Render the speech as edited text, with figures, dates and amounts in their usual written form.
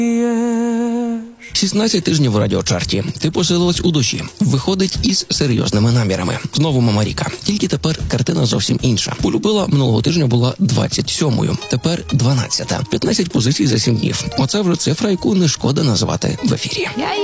16 тижнів у радіочарті. Ти посилилась у душі. Виходить із серйозними намірами. Знову Мамаріка. Тільки тепер картина зовсім інша. Полюбила минулого тижня була 27-ю. Тепер 12-та. 15 позицій за 7 днів. Оце вже цифра, яку не шкода називати в ефірі.